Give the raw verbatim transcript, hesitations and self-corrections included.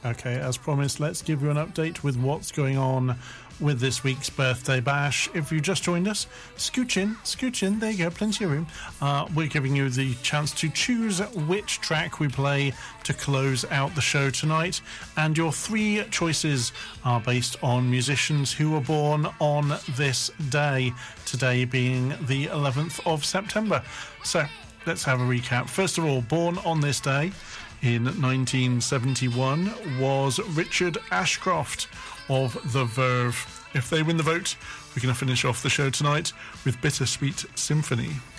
Okay, as promised, let's give you an update with what's going on with this week's birthday bash. If you just joined us, scooch in, scooch in, there you go, plenty of room. Uh, we're giving you the chance to choose which track we play to close out the show tonight, and your three choices are based on musicians who were born on this day, today being the eleventh of September. So, let's have a recap. First of all, born on this day in nineteen seventy-one was Richard Ashcroft of The Verve. If they win the vote, we're going to finish off the show tonight with Bittersweet Symphony.